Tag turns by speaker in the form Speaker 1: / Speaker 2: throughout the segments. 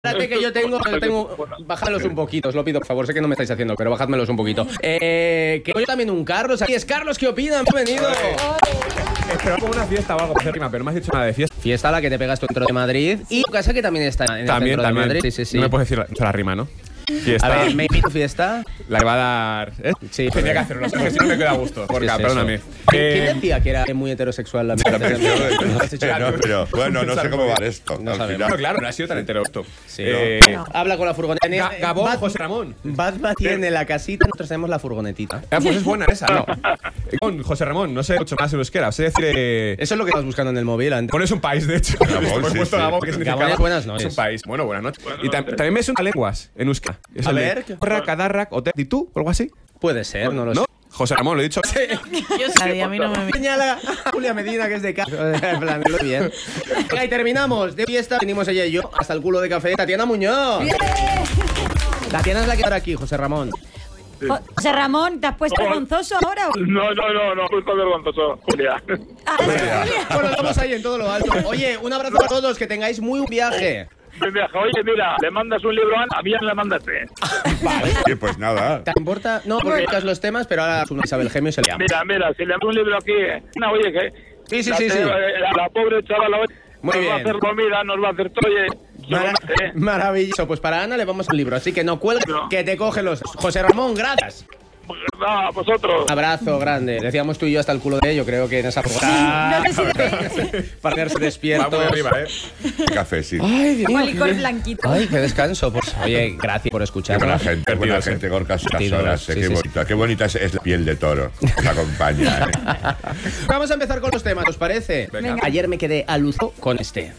Speaker 1: Espérate que yo tengo... Bájadlos un poquito, os lo pido, por favor. Sé que no me estáis haciendo, pero bajádmelos un poquito. Que yo también un Carlos. Aquí es Carlos, ¿qué opinan? Bienvenido.
Speaker 2: Esperaba como una fiesta o algo por rima, pero no me has dicho nada de fiesta.
Speaker 1: Fiesta a la que te pegas tu centro de Madrid. Y tu casa que también está en el centro de Madrid. Sí.
Speaker 2: No me puedes decir la rima, ¿no? Fiesta.
Speaker 1: A ver, ¿me invito a fiesta?
Speaker 2: La que va a dar...
Speaker 1: Sí.
Speaker 2: Tenía que hacerlo, es que si no me queda a gusto. Porca,
Speaker 1: Sí,
Speaker 2: perdóname.
Speaker 1: ¿Quién decía que era muy heterosexual la mierda?
Speaker 3: No, pero bueno, no sé cómo va esto.
Speaker 1: No
Speaker 3: al
Speaker 1: sabemos.
Speaker 3: final.
Speaker 2: No, claro, no ha sido tan entero esto.
Speaker 1: Sí, no. Habla con la furgoneta.
Speaker 2: Gabón, José Ramón.
Speaker 1: Batman tiene la casita, nosotros tenemos la furgonetita.
Speaker 2: Ah, pues es buena esa, ¿no? Con José Ramón, no sé mucho más en euskera. Sé decir...
Speaker 1: Eso es lo que estás buscando en el móvil antes.
Speaker 2: Bueno, es un país, de hecho.
Speaker 3: Gabón,
Speaker 2: Hemos
Speaker 3: sí,
Speaker 2: puesto
Speaker 3: sí.
Speaker 2: Gabón, que significa...
Speaker 1: Gabón es buenas noches.
Speaker 2: Es un país. Bueno, buenas noches. Y también me suena lenguas en euskera. Es
Speaker 1: A
Speaker 2: el de
Speaker 1: ver.
Speaker 2: Corra, Cadarrak, Oter, ¿y tú? ¿O algo así?
Speaker 1: Puede ser, no lo sé.
Speaker 2: ¿No? José Ramón, lo he dicho.
Speaker 4: Yo sabía, a mí no me...
Speaker 1: Señala a Julia Medina, que es de casa. En plan, lo bien. Venga, y terminamos. De fiesta venimos ella y yo hasta el culo de café. Tatiana Muñoz. Tatiana es la que ahora aquí, José Ramón.
Speaker 4: José Ramón, ¿te has puesto vergonzoso ahora?
Speaker 5: No, puesto vergonzoso, Julia.
Speaker 1: Bueno, estamos ahí en todo lo alto. Oye, un abrazo a todos, que tengáis muy buen viaje.
Speaker 5: Oye, mira, le mandas un libro a mí ya le mandaste.
Speaker 1: Vale.
Speaker 3: Oye, pues nada.
Speaker 1: ¿Te importa? No, porque tocas los temas, pero ahora una Isabel Gemio y se le llama.
Speaker 5: Mira, si le mando un libro aquí, no, oye, que...
Speaker 1: Sí.
Speaker 5: La pobre chavala
Speaker 1: Muy
Speaker 5: nos
Speaker 1: bien.
Speaker 5: va a hacer comida, nos va a hacer todo, oye...
Speaker 1: Maravilloso. Pues para Ana le vamos un libro, así que no cuelgues, que te coge los... José Ramón, gracias.
Speaker 5: A vosotros.
Speaker 1: Abrazo grande. Decíamos tú y yo hasta el culo de ello, creo que en esa
Speaker 4: No sé si te...
Speaker 1: para tenerse
Speaker 2: Va
Speaker 1: despierto.
Speaker 2: muy arriba, ¿eh?
Speaker 3: Café, sí.
Speaker 1: Ay, Dios
Speaker 4: Como
Speaker 1: mío,
Speaker 4: licor
Speaker 1: qué-
Speaker 4: blanquito.
Speaker 1: Ay, qué descanso. Pues, oye, gracias por
Speaker 3: Qué buena
Speaker 1: escucharnos.
Speaker 3: gente, Gorka, estas
Speaker 1: Divertido,
Speaker 3: horas.
Speaker 1: sí,
Speaker 3: Qué
Speaker 1: sí,
Speaker 3: bonita, qué bonita es la piel de toro. La acompaña,
Speaker 1: Vamos a empezar con los temas, ¿os parece?
Speaker 2: Venga.
Speaker 1: Ayer me quedé alucinado con este.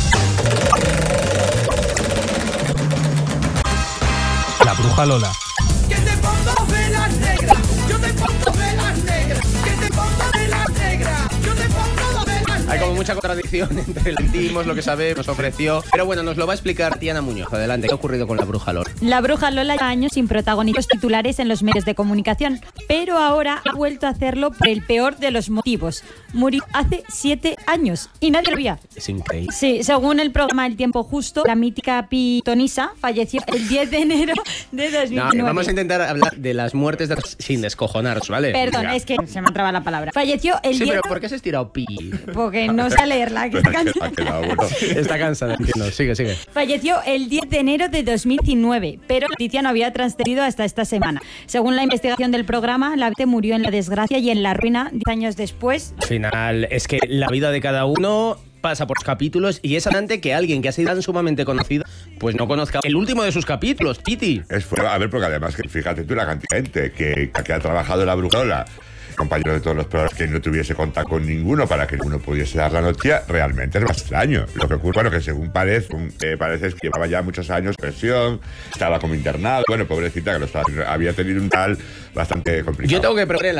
Speaker 6: La bruja Lola.
Speaker 7: Que te pongo velas negras, yo te pongo velas negras, que te pongo velas negras, yo te pongo velas negras.
Speaker 1: Hay como mucha contradicción entre lo que sentimos, lo que sabemos, nos ofreció. Pero bueno, nos lo va a explicar Tatiana Muñoz. Adelante, ¿qué ha ocurrido con la bruja Lola?
Speaker 4: La bruja Lola lleva años sin protagonistas titulares en los medios de comunicación, pero ahora ha vuelto a hacerlo por el peor de los motivos. Murió hace 7 años y nadie lo veía.
Speaker 1: Es increíble.
Speaker 4: Sí, según el programa El Tiempo Justo, la mítica pitonisa falleció el 10 de enero de 2009.
Speaker 1: No, vamos a intentar hablar de las muertes de... sin descojonarnos, ¿vale?
Speaker 4: Perdón,
Speaker 1: Venga.
Speaker 4: es que se me ha trabado la palabra. Falleció el
Speaker 1: Sí,
Speaker 4: 10...
Speaker 1: pero ¿por qué has estirado pi?
Speaker 4: Porque no sé leerla, que está
Speaker 3: Ha
Speaker 4: cansada.
Speaker 3: quedado bueno.
Speaker 1: Está cansada, entiendo. Sigue.
Speaker 4: Falleció el 10 de enero de 2019, pero la noticia no había trascendido hasta esta semana. Según la investigación del programa, la víctima murió en la desgracia y en la ruina 10 años después.
Speaker 1: Al final, es que la vida de cada uno pasa por capítulos y es antes que alguien que ha sido tan sumamente conocido, pues no conozca el último de sus capítulos, Titi.
Speaker 3: A ver, porque además, que fíjate tú la cantidad de gente que ha trabajado en la brujola, compañero de todos los programas, que no tuviese contacto con ninguno para que uno pudiese dar la noticia, realmente es más extraño. Lo que ocurre, bueno, que según parece es que llevaba ya muchos años de presión, estaba como internado, bueno, pobrecita, que había tenido un tal bastante complicado.
Speaker 1: Yo tengo que preguntar